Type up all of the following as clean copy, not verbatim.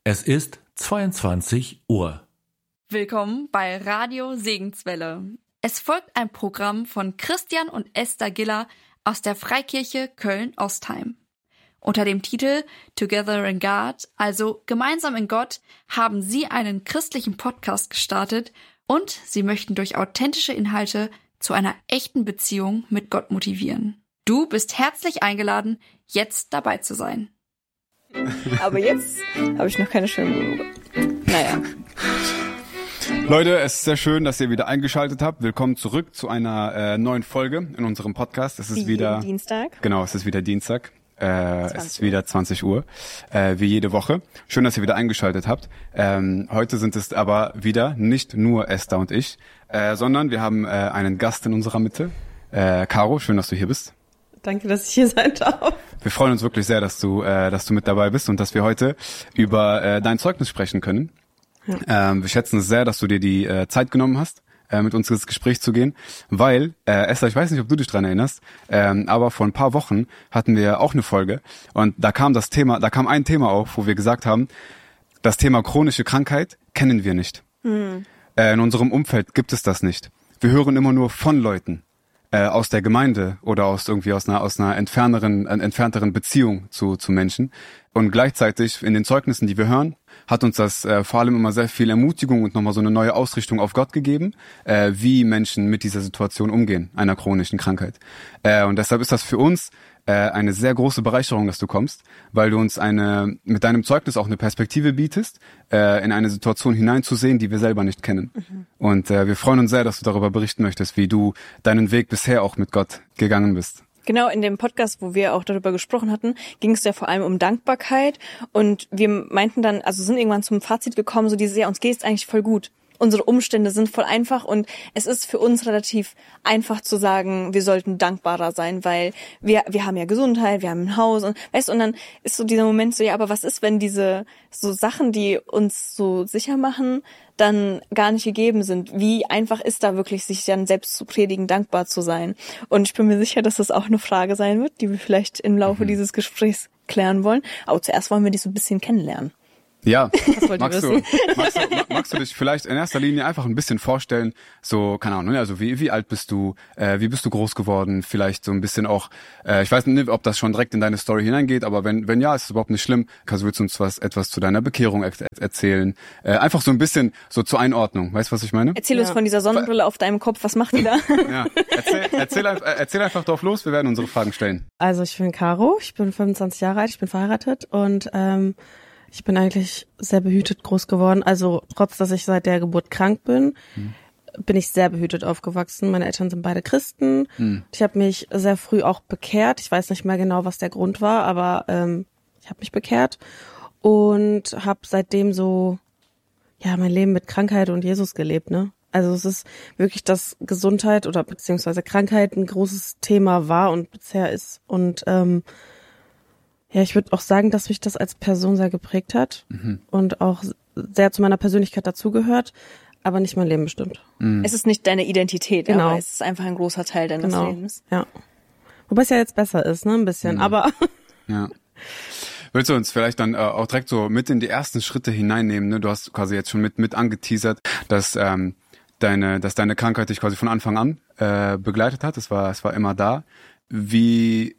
Es ist 22 Uhr. Willkommen bei Radio Segenswelle. Es folgt ein Programm von Christian und Esther Giller aus der Freikirche Köln-Ostheim. Unter dem Titel Together in God, also Gemeinsam in Gott, haben sie einen christlichen Podcast gestartet und sie möchten durch authentische Inhalte zu einer echten Beziehung mit Gott motivieren. Du bist herzlich eingeladen, jetzt dabei zu sein. Aber jetzt habe ich noch keine schönen Monologe. Naja. Leute, es ist sehr schön, dass ihr wieder eingeschaltet habt. Willkommen zurück zu einer neuen Folge in unserem Podcast. Es ist wieder Dienstag. Genau, es ist wieder Dienstag. Es ist wieder 20 Uhr, wie jede Woche. Schön, dass ihr wieder eingeschaltet habt. Heute sind es aber wieder nicht nur Esther und ich, sondern wir haben einen Gast in unserer Mitte. Caro, schön, dass du hier bist. Danke, dass ich hier sein darf. Wir freuen uns wirklich sehr, dass du mit dabei bist und dass wir heute über dein Zeugnis sprechen können. Ja. Wir schätzen es sehr, dass du dir die Zeit genommen hast, mit uns ins Gespräch zu gehen, weil, Esther, ich weiß nicht, ob du dich dran erinnerst, aber vor ein paar Wochen hatten wir auch eine Folge und da kam ein Thema auf, wo wir gesagt haben, das Thema chronische Krankheit kennen wir nicht. In unserem Umfeld gibt es das nicht. Wir hören immer nur von Leuten aus der Gemeinde oder aus einer entfernteren Beziehung zu Menschen. Und gleichzeitig in den Zeugnissen, die wir hören, hat uns das vor allem immer sehr viel Ermutigung und nochmal so eine neue Ausrichtung auf Gott gegeben, wie Menschen mit dieser Situation umgehen, einer chronischen Krankheit. Und deshalb ist das für uns eine sehr große Bereicherung, dass du kommst, weil du uns mit deinem Zeugnis auch eine Perspektive bietest, in eine Situation hineinzusehen, die wir selber nicht kennen. Und wir freuen uns sehr, dass du darüber berichten möchtest, wie du deinen Weg bisher auch mit Gott gegangen bist. Genau, in dem Podcast, wo wir auch darüber gesprochen hatten, ging es ja vor allem um Dankbarkeit und wir meinten dann, also sind irgendwann zum Fazit gekommen, so dieses, ja, uns geht's eigentlich voll gut. Unsere Umstände sind voll einfach und es ist für uns relativ einfach zu sagen, wir sollten dankbarer sein, weil wir haben ja Gesundheit, wir haben ein Haus und weißt du, und dann ist so dieser Moment so, ja, aber was ist, wenn diese so Sachen, die uns so sicher machen, dann gar nicht gegeben sind? Wie einfach ist da wirklich, sich dann selbst zu predigen, dankbar zu sein? Und ich bin mir sicher, dass das auch eine Frage sein wird, die wir vielleicht im Laufe dieses Gesprächs klären wollen. Aber zuerst wollen wir dich so ein bisschen kennenlernen. Ja, magst du dich vielleicht in erster Linie einfach ein bisschen vorstellen, so, keine Ahnung, also wie alt bist du, wie bist du groß geworden, vielleicht so ein bisschen auch, ich weiß nicht, ob das schon direkt in deine Story hineingeht, aber wenn ja, ist es überhaupt nicht schlimm, willst du uns etwas zu deiner Bekehrung erzählen, einfach so ein bisschen so zur Einordnung, weißt du, was ich meine? Erzähl uns von dieser Sonnenbrille auf deinem Kopf, was macht die da? Ja, erzähl einfach drauf los, wir werden unsere Fragen stellen. Also ich bin Caro, ich bin 25 Jahre alt, ich bin verheiratet und ich bin eigentlich sehr behütet groß geworden. Also trotz, dass ich seit der Geburt krank bin, bin ich sehr behütet aufgewachsen. Meine Eltern sind beide Christen. Ich habe mich sehr früh auch bekehrt. Ich weiß nicht mehr genau, was der Grund war, aber ich habe mich bekehrt und habe seitdem so mein Leben mit Krankheit und Jesus gelebt, ne? Also es ist wirklich, dass Gesundheit oder beziehungsweise Krankheit ein großes Thema war und bisher ist. Und ich würde auch sagen, dass mich das als Person sehr geprägt hat und auch sehr zu meiner Persönlichkeit dazugehört, aber nicht mein Leben bestimmt. Es ist nicht deine Identität, genau. Aber es ist einfach ein großer Teil deines Lebens. Ja. Wobei es ja jetzt besser ist, ne, ein bisschen, aber... Ja. Willst du uns vielleicht dann auch direkt so mit in die ersten Schritte hineinnehmen, ne? Du hast quasi jetzt schon mit angeteasert, dass deine Krankheit dich quasi von Anfang an begleitet hat. Es war immer da. Wie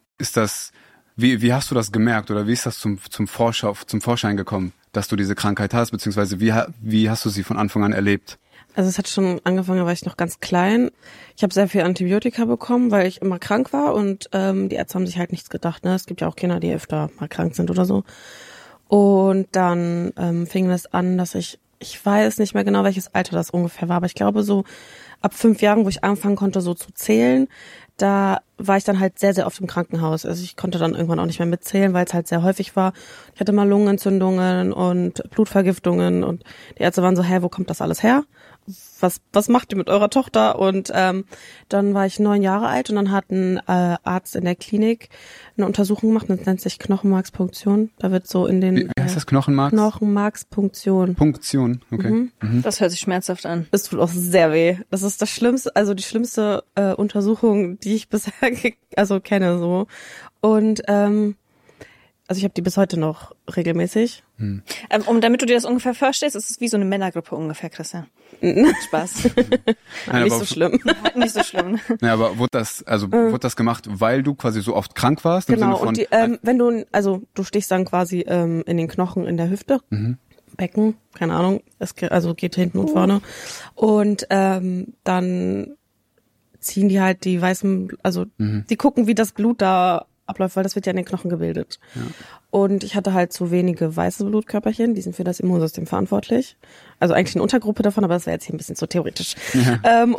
hast du das gemerkt oder wie ist das zum Vorschein gekommen, dass du diese Krankheit hast, beziehungsweise wie hast du sie von Anfang an erlebt? Also es hat schon angefangen, da war ich noch ganz klein. Ich habe sehr viel Antibiotika bekommen, weil ich immer krank war und die Ärzte haben sich halt nichts gedacht. Ne? Es gibt ja auch Kinder, die öfter mal krank sind oder so. Und dann fing es an, dass ich weiß nicht mehr genau, welches Alter das ungefähr war, aber ich glaube so ab 5 Jahren, wo ich anfangen konnte so zu zählen, da war ich dann halt sehr, sehr oft im Krankenhaus. Also ich konnte dann irgendwann auch nicht mehr mitzählen, weil es halt sehr häufig war. Ich hatte mal Lungenentzündungen und Blutvergiftungen und die Ärzte waren so, wo kommt das alles her? Was macht ihr mit eurer Tochter? Und dann war ich 9 Jahre alt und dann hat ein Arzt in der Klinik eine Untersuchung gemacht, das nennt sich Knochenmarkspunktion. Da wird so in den... Wie heißt das, Knochenmarkspunktion. Punktion, okay. Das hört sich schmerzhaft an. Das tut auch sehr weh. Das ist das Schlimmste, also die schlimmste Untersuchung, die ich bisher kenne so. Und Also ich habe die bis heute noch regelmäßig. Damit du dir das ungefähr vorstellst, ist es wie so eine Männergrippe ungefähr, Christian. Spaß. Nicht so schlimm. Nicht so schlimm. Ja, aber wurde das gemacht, weil du quasi so oft krank warst? Im Genau, Sinne von, und wenn du stichst dann quasi in den Knochen in der Hüfte, Becken, keine Ahnung, geht hinten und vorne. Und dann ziehen die halt die weißen, die gucken, wie das Blut da abläuft, weil das wird ja in den Knochen gebildet. Ja. Und ich hatte halt so wenige weiße Blutkörperchen, die sind für das Immunsystem verantwortlich. Also eigentlich eine Untergruppe davon, aber das wäre jetzt hier ein bisschen zu theoretisch. Ja.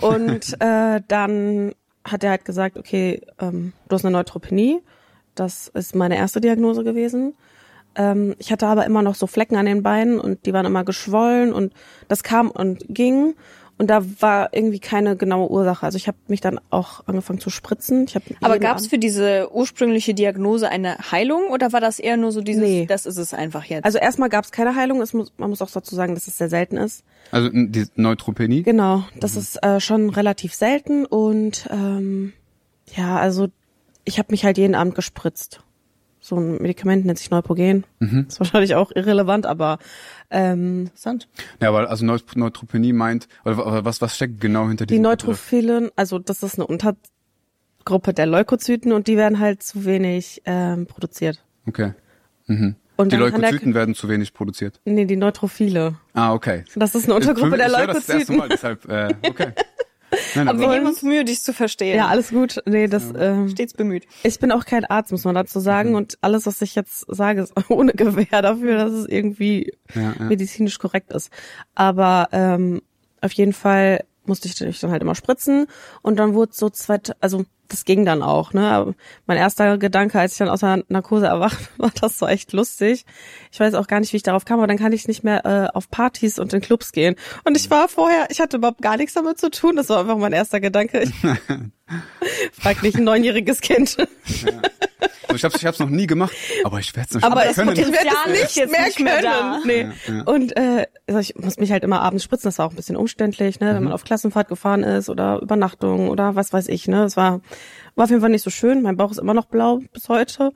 Dann hat er halt gesagt, okay, du hast eine Neutropenie. Das ist meine erste Diagnose gewesen. Ich hatte aber immer noch so Flecken an den Beinen und die waren immer geschwollen und das kam und ging. Und da war irgendwie keine genaue Ursache. Also ich habe mich dann auch angefangen zu spritzen. Aber gab es für diese ursprüngliche Diagnose eine Heilung oder war das eher nur so dieses, das ist es einfach jetzt? Also erstmal gab es keine Heilung. Man muss auch dazu sagen, dass es sehr selten ist. Also die Neutropenie? Genau, das ist schon relativ selten. Und also ich habe mich halt jeden Abend gespritzt. So ein Medikament nennt sich Neupogen. Ist wahrscheinlich auch irrelevant, aber interessant. Ja, aber also Neutropenie meint, oder was steckt genau hinter diesem Die Neutrophilen, also das ist eine Untergruppe der Leukozyten und die werden halt zu wenig produziert. Okay. Und die Leukozyten werden zu wenig produziert? Nee, die Neutrophile. Ah, okay. Das ist eine Untergruppe der Leukozyten. Das erste Mal, deshalb, okay. Nein, aber wir geben uns Mühe, dich zu verstehen. Ja, alles gut. Nee, das stets bemüht. Ich bin auch kein Arzt, muss man dazu sagen. Und alles, was ich jetzt sage, ist ohne Gewähr dafür, dass es irgendwie medizinisch korrekt ist. Aber auf jeden Fall musste ich dann halt immer spritzen. Und dann wurde so das ging dann auch, ne? Aber mein erster Gedanke, als ich dann aus der Narkose erwacht, war das so echt lustig. Ich weiß auch gar nicht, wie ich darauf kam, aber dann kann ich nicht mehr auf Partys und in Clubs gehen. Und ich hatte überhaupt gar nichts damit zu tun. Das war einfach mein erster Gedanke. Frag nicht ein 9-jähriges Kind. Ja. Also ich hab's noch nie gemacht, aber ich werde es noch können. Ich werde es nicht mehr können. Nee. Ja. Und ich muss mich halt immer abends spritzen. Das war auch ein bisschen umständlich, ne, wenn man auf Klassenfahrt gefahren ist oder Übernachtung oder was weiß ich, ne. Das war auf jeden Fall nicht so schön. Mein Bauch ist immer noch blau bis heute.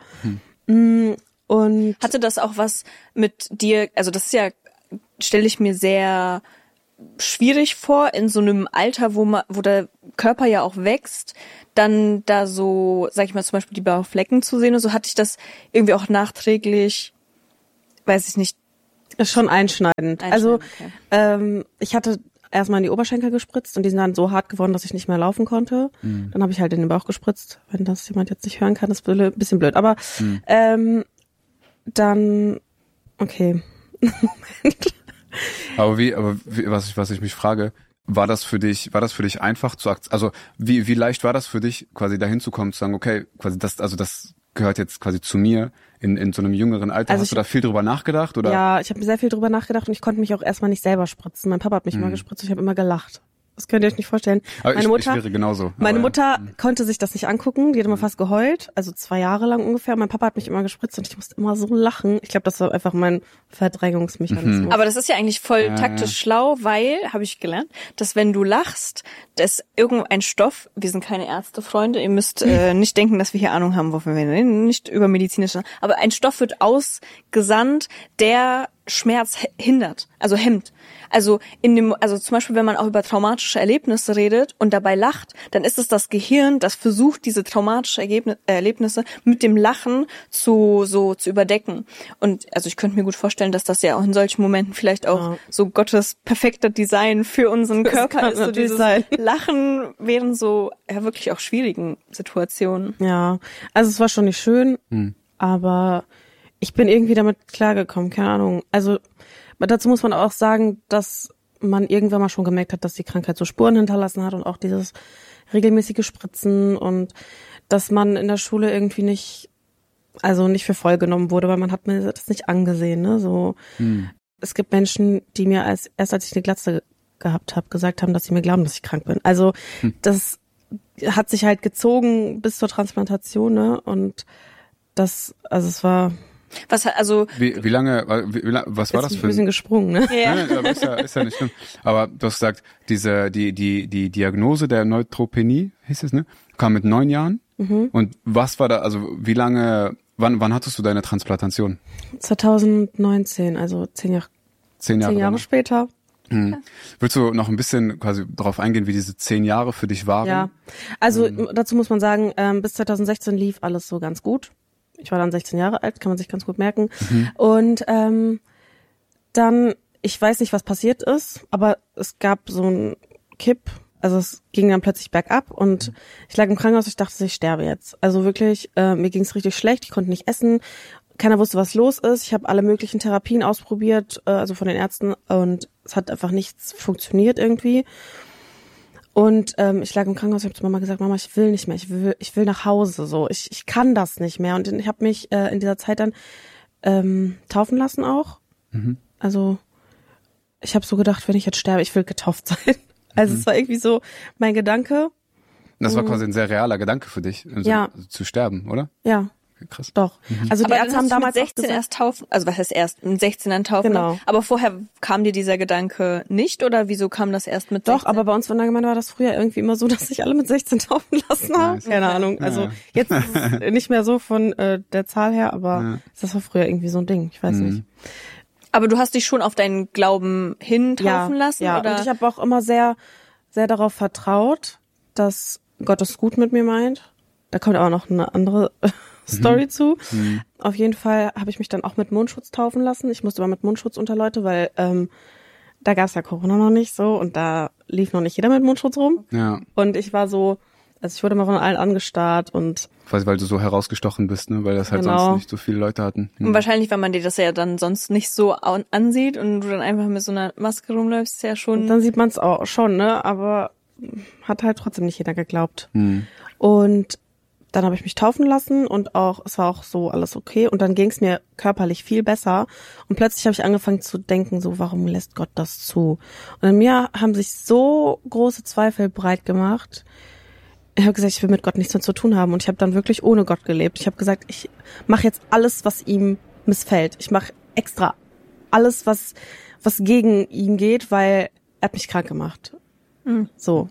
Und hatte das auch was mit dir? Also das ist ja, stelle ich mir sehr schwierig vor, in so einem Alter, wo der Körper ja auch wächst, dann da so, sag ich mal, zum Beispiel die blauen Flecken zu sehen und so, hatte ich das irgendwie auch nachträglich, weiß ich nicht. Ist schon einschneidend. Also okay. Ich hatte erstmal in die Oberschenkel gespritzt und die sind dann so hart geworden, dass ich nicht mehr laufen konnte. Dann habe ich halt in den Bauch gespritzt. Wenn das jemand jetzt nicht hören kann, ist ein bisschen blöd. Aber dann, okay. Aber was ich mich frage, war das für dich einfach zu also wie leicht war das für dich, quasi dahin zu kommen, zu sagen, okay, quasi das gehört jetzt quasi zu mir in so einem jüngeren Alter. Also hast du da viel drüber nachgedacht, oder? Ja, ich habe sehr viel drüber nachgedacht und ich konnte mich auch erstmal nicht selber spritzen. Mein Papa hat mich immer gespritzt und ich habe immer gelacht. Das könnt ihr euch nicht vorstellen. Aber ich wäre genauso. Meine Mutter konnte sich das nicht angucken. Die hat immer fast geheult. Also 2 Jahre lang ungefähr. Mein Papa hat mich immer gespritzt und ich musste immer so lachen. Ich glaube, das war einfach mein Verdrängungsmechanismus. Aber das ist ja eigentlich voll taktisch schlau, weil, habe ich gelernt, dass wenn du lachst, dass irgendein Stoff, wir sind keine Ärztefreunde, ihr müsst nicht denken, dass wir hier Ahnung haben, wovon wir reden, nicht über medizinische, aber ein Stoff wird ausgesandt, der Schmerz hindert, also hemmt. Also zum Beispiel, wenn man auch über traumatische Erlebnisse redet und dabei lacht, dann ist es das Gehirn, das versucht, diese traumatischen Erlebnisse mit dem Lachen zu überdecken. Und also ich könnte mir gut vorstellen, dass das ja auch in solchen Momenten vielleicht auch so Gottes perfekter Design für unseren Körper ist. So dieses Lachen während so wirklich auch schwierigen Situationen. Ja, also es war schon nicht schön, aber ich bin irgendwie damit klargekommen, keine Ahnung. Also dazu muss man auch sagen, dass man irgendwann mal schon gemerkt hat, dass die Krankheit so Spuren hinterlassen hat und auch dieses regelmäßige Spritzen und dass man in der Schule irgendwie nicht für voll genommen wurde, weil man hat mir das nicht angesehen, ne? So, es gibt Menschen, die mir erst als ich eine Glatze gehabt habe, gesagt haben, dass sie mir glauben, dass ich krank bin. Also das hat sich halt gezogen bis zur Transplantation, ne? Und es war wie lange, was war das für ein bisschen gesprungen, ne? Ja. Nein, aber ist ja nicht schlimm. Aber du hast gesagt, die Diagnose der Neutropenie, hieß es, ne? Kam mit 9 Jahren. Und was war da, also wie lange Wann hattest du deine Transplantation? 2019, also 10 Jahre, 10 Jahre, 10 Jahre später. Willst du noch ein bisschen quasi darauf eingehen, wie diese 10 Jahre für dich waren? Ja, also dazu muss man sagen, bis 2016 lief alles so ganz gut. Ich war dann 16 Jahre alt, kann man sich ganz gut merken. Und dann, ich weiß nicht, was passiert ist, aber es gab so einen Kipp, also es ging dann plötzlich bergab und ich lag im Krankenhaus, ich dachte, ich sterbe jetzt. Also wirklich, mir ging es richtig schlecht, ich konnte nicht essen, keiner wusste, was los ist. Ich habe alle möglichen Therapien ausprobiert, also von den Ärzten, und es hat einfach nichts funktioniert irgendwie. Und ich lag im Krankenhaus, ich habe zu Mama gesagt, Mama, ich will nicht mehr, ich will nach Hause, so, ich kann das nicht mehr. Und ich habe mich in dieser Zeit dann taufen lassen auch. Also ich habe so gedacht, wenn ich jetzt sterbe, ich will getauft sein. Also es war irgendwie so mein Gedanke. Das war quasi ein sehr realer Gedanke für dich, zu sterben, oder? Ja. Krass. Doch. Also die Aber Ärzte dann haben hast du damals mit 16 erst taufen, also was heißt erst, mit 16 dann taufen? Genau. Aber vorher kam dir dieser Gedanke nicht, oder wieso kam das erst mit 16? Doch, aber bei uns von der Gemeinde war das früher irgendwie immer so, dass sich alle mit 16 taufen lassen haben. Nice. Keine Ahnung. Also jetzt ist es nicht mehr so von der Zahl her, aber das war früher irgendwie so ein Ding. Ich weiß nicht. Aber du hast dich schon auf deinen Glauben hin taufen lassen? Ja, oder? Und ich habe auch immer sehr, sehr darauf vertraut, dass Gott es gut mit mir meint. Da kommt aber noch eine andere Story zu. Auf jeden Fall habe ich mich dann auch mit Mundschutz taufen lassen. Ich musste aber mit Mundschutz unter Leute, weil da gab es ja Corona noch nicht so und da lief noch nicht jeder mit Mundschutz rum. Ja. Und ich war so, also ich wurde mal von allen angestarrt und Quasi, weil du so herausgestochen bist, ne? Weil das halt sonst nicht so viele Leute hatten. Und wahrscheinlich, weil man dir das ja dann sonst nicht so ansieht und du dann einfach mit so einer Maske rumläufst, ist ja schon... dann sieht man es auch schon, ne? Aber hat halt trotzdem nicht jeder geglaubt. Und dann habe ich mich taufen lassen und auch, es war auch so alles okay. Und dann ging es mir körperlich viel besser. Und plötzlich habe ich angefangen zu denken, so, warum lässt Gott das zu? Und in mir haben sich so große Zweifel breit gemacht. Ich habe gesagt, ich will mit Gott nichts mehr zu tun haben. Und ich habe dann wirklich ohne Gott gelebt. Ich habe gesagt, ich mache jetzt alles, was ihm missfällt. Ich mache extra alles, was gegen ihn geht, weil er hat mich krank gemacht. So.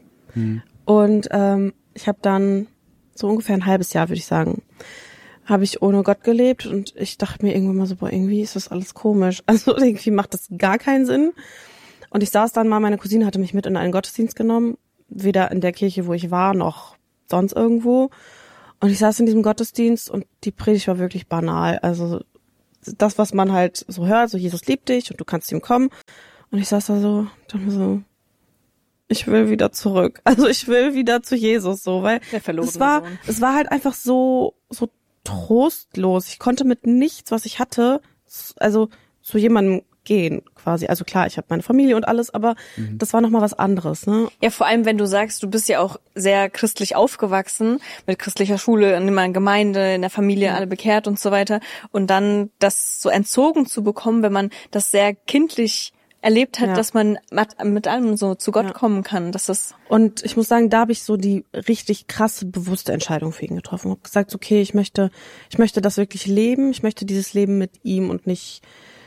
Und ich habe dann so ungefähr ein halbes Jahr, würde ich sagen, habe ich ohne Gott gelebt und ich dachte mir irgendwann mal so, boah, irgendwie ist das alles komisch. Also irgendwie macht das gar keinen Sinn. Und ich saß dann mal, meine Cousine hatte mich mit in einen Gottesdienst genommen, weder in der Kirche, wo ich war, noch sonst irgendwo. Und ich saß in diesem Gottesdienst und die Predigt war wirklich banal. Also das, was man halt so hört, so Jesus liebt dich und du kannst zu ihm kommen. Und ich saß da so, dachte mir so, ich will wieder zurück. Also ich will wieder zu Jesus, so, weil Der verlorene es war halt einfach so trostlos. Ich konnte mit nichts, was ich hatte, also zu jemandem gehen quasi. Also klar, ich habe meine Familie und alles, aber das war nochmal was anderes, ne? Ja, vor allem, wenn du sagst, du bist ja auch sehr christlich aufgewachsen, mit christlicher Schule, in einer Gemeinde, in der Familie, alle bekehrt und so weiter. Und dann das so entzogen zu bekommen, wenn man das sehr kindlich erlebt hat, dass man mit allem so zu Gott kommen kann. Dass das Und ich muss sagen, da habe ich so die richtig krasse, bewusste Entscheidung für ihn getroffen. Ich habe gesagt, okay, ich möchte das wirklich leben. Ich möchte dieses Leben mit ihm und nicht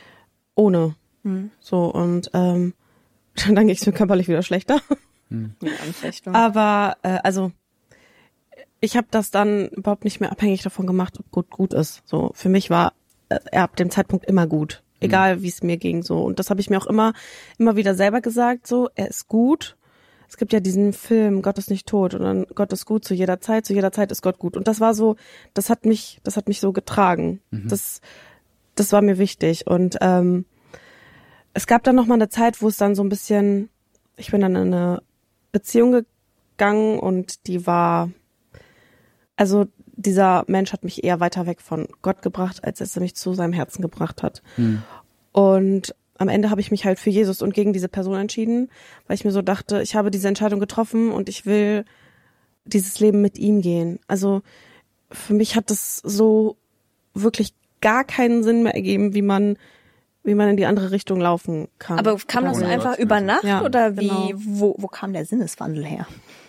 ohne. So, und dann ging es mir körperlich wieder schlechter. Aber also ich habe das dann überhaupt nicht mehr abhängig davon gemacht, ob gut ist. So, für mich war er ab dem Zeitpunkt immer gut. Egal, wie es mir ging, so. Und das habe ich mir auch immer wieder selber gesagt, so, er ist gut. Es gibt ja diesen Film, Gott ist nicht tot, und dann Gott ist gut zu jeder Zeit ist Gott gut. Und das war so, das hat mich so getragen. Das war mir wichtig. Und es gab dann noch mal eine Zeit, wo es dann so ein bisschen, ich bin dann in eine Beziehung gegangen und die war, also dieser Mensch hat mich eher weiter weg von Gott gebracht, als er mich zu seinem Herzen gebracht hat. Und am Ende habe ich mich halt für Jesus und gegen diese Person entschieden, weil ich mir so dachte, ich habe diese Entscheidung getroffen und ich will dieses Leben mit ihm gehen. Also für mich hat es so wirklich gar keinen Sinn mehr ergeben, wie man in die andere Richtung laufen kann. Aber kam das so einfach über Nacht oder wie? Genau. Wo kam der Sinneswandel her?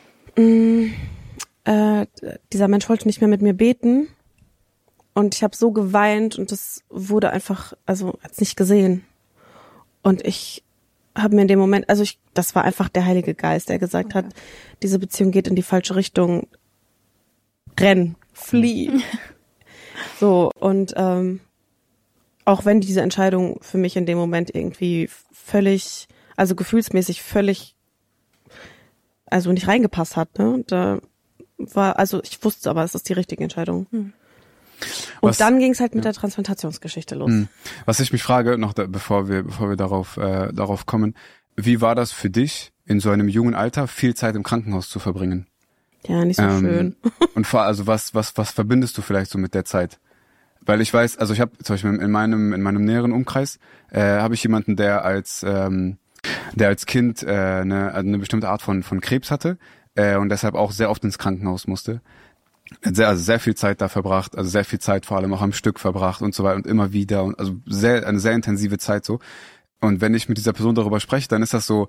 Dieser Mensch wollte nicht mehr mit mir beten und ich habe so geweint und das wurde einfach, also hat's nicht gesehen. Und ich habe mir in dem Moment, das war einfach der Heilige Geist, der gesagt hat, diese Beziehung geht in die falsche Richtung. Renn, flieh. So, und auch wenn diese Entscheidung für mich in dem Moment irgendwie völlig, also gefühlsmäßig völlig, also nicht reingepasst hat, ne? Da war, also ich wusste aber, es ist die richtige Entscheidung. Und dann ging es halt mit der Transplantationsgeschichte los. Was ich mich frage, noch bevor wir darauf kommen, wie war das für dich, in so einem jungen Alter viel Zeit im Krankenhaus zu verbringen? Ja, nicht so schön. Und also was verbindest du vielleicht so mit der Zeit? Weil ich weiß, also ich habe zum Beispiel in meinem näheren Umkreis habe ich jemanden, der als Kind eine bestimmte Art von Krebs hatte und deshalb auch sehr oft ins Krankenhaus musste. Sehr viel Zeit da verbracht, also sehr viel Zeit vor allem auch am Stück verbracht und so weiter und immer wieder und also eine sehr intensive Zeit so. Und wenn ich mit dieser Person darüber spreche, dann ist das so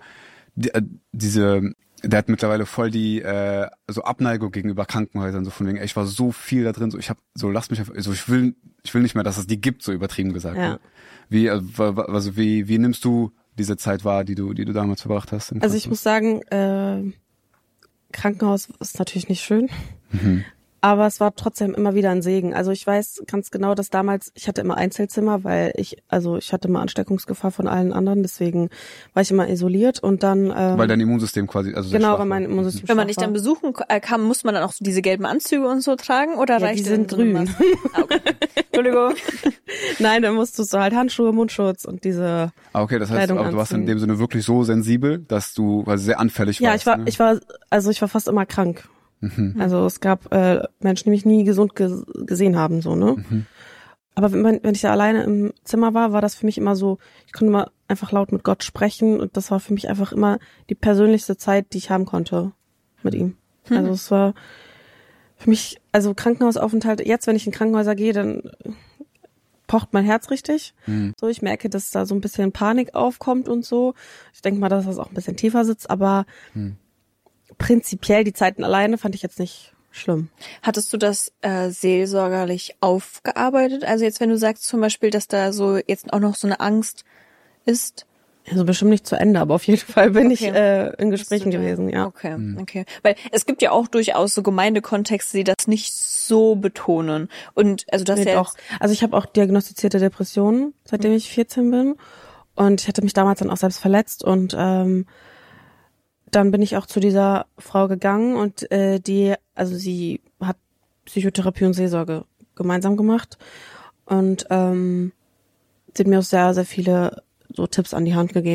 der hat mittlerweile voll die so Abneigung gegenüber Krankenhäusern, so von wegen, ey, ich war so viel da drin, so lass mich einfach, so ich will nicht mehr, dass es die gibt, so übertrieben gesagt. Ja. Wie nimmst du diese Zeit wahr, die du damals verbracht hast? Also ich muss sagen, Krankenhaus ist natürlich nicht schön. Aber es war trotzdem immer wieder ein Segen. Also ich weiß ganz genau, dass damals, ich hatte immer Einzelzimmer, weil ich hatte immer Ansteckungsgefahr von allen anderen, deswegen war ich immer isoliert und dann... weil dein Immunsystem quasi, also sehr genau, schwach weil mein war. Immunsystem Wenn man schwach dich war. dann besuchen kam, muss man dann auch so diese gelben Anzüge und so tragen oder Ja, reicht die dir sind so eine grün. Maske? Okay. Entschuldigung. Nein, dann musstest du halt Handschuhe, Mundschutz und diese... Okay, das heißt, Kleidung aber du warst in anziehen. dem Sinne wirklich so sensibel, dass du quasi sehr anfällig Ja, warst. ich war fast immer krank. Also es gab Menschen, die mich nie gesund gesehen haben, so, ne? Aber wenn ich da alleine im Zimmer war das für mich immer so, ich konnte mal einfach laut mit Gott sprechen und das war für mich einfach immer die persönlichste Zeit, die ich haben konnte mit ihm. Also es war für mich, also Krankenhausaufenthalt, jetzt wenn ich in Krankenhäuser gehe, dann pocht mein Herz richtig. So, ich merke, dass da so ein bisschen Panik aufkommt und so. Ich denke mal, dass das auch ein bisschen tiefer sitzt, aber prinzipiell die Zeiten alleine fand ich jetzt nicht schlimm. Hattest du das seelsorgerlich aufgearbeitet? Also jetzt, wenn du sagst zum Beispiel, dass da so jetzt auch noch so eine Angst ist. Also bestimmt nicht zu Ende, aber auf jeden Fall bin ich Okay. in Gesprächen gewesen, ja. Okay. Weil es gibt ja auch durchaus so Gemeindekontexte, die das nicht so betonen. Und also das Nee, ja doch. Also ich habe auch diagnostizierte Depressionen, seitdem ich 14 bin. Und ich hatte mich damals dann auch selbst verletzt und dann bin ich auch zu dieser Frau gegangen und sie hat Psychotherapie und Seelsorge gemeinsam gemacht und sie hat mir auch sehr, sehr viele so Tipps an die Hand gegeben.